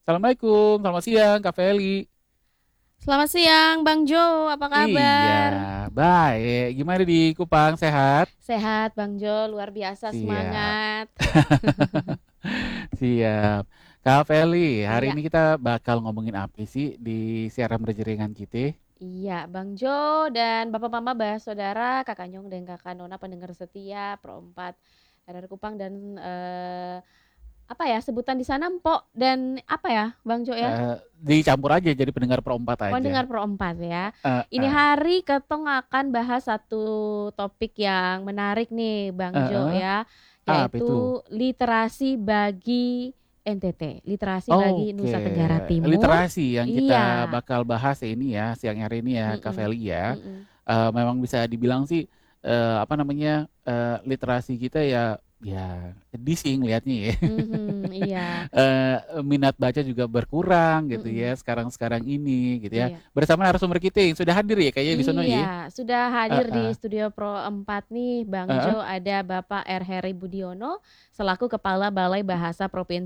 Assalamualaikum, selamat siang Kak Feli. Selamat siang, Bang Jo. Apa Iya, kabar? baik. Gimana di Kupang, sehat? Sehat, Bang Jo. Luar biasa Siap, semangat. siap. Kak Feli, hari Iya, ini kita bakal ngomongin apa sih di siaran berjaringan kita? iya, Bang Jo dan Bapak Mama, Bah Saudara, Kakak Nyong dan Kakak Nona pendengar setia Pro 4 RR Kupang dan apa ya sebutan di sana Mpok dan apa ya, Bang Jo ya? Dicampur aja jadi pendengar perempat aja. Pendengar Pro 4 ya. Eh, Ini eh, hari Ketong akan bahas satu topik yang menarik nih, Bang Jo eh. ya, Apa itu? yaitu literasi bagi NTT, literasi bagi Oke, Nusa Tenggara Timur. literasi yang kita Iya. bakal bahas ini ya siang hari ini ya Kak Mm-mm. Feli ya. Mm-mm. Memang bisa dibilang sih apa namanya literasi kita ya ya sedih sih ngelihatnya ya. Mhm, iya. Minat baca juga berkurang gitu Mm-mm. ya sekarang-sekarang ini gitu ya. Iya. Bersama narasumber kita yang sudah hadir ya kayaknya di sono Iya, ya. sudah Eh, hadir di eh, Studio Pro 4 nih, Bang eh, Jo, eh. ada Bapak R. Heri Budiono selaku Kepala Balai Bahasa Provinsi